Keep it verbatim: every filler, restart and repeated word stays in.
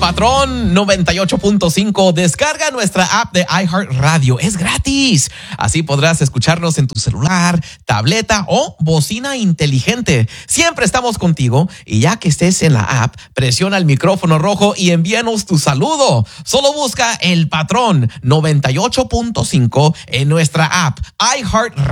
Patrón noventa y ocho punto cinco. Descarga nuestra app de iHeartRadio. Es gratis. Así podrás escucharnos en tu celular, tableta o bocina inteligente. Siempre estamos contigo y ya que estés en la app, presiona el micrófono rojo y envíanos tu saludo. Solo busca El Patrón noventa y ocho punto cinco en nuestra app iHeartRadio.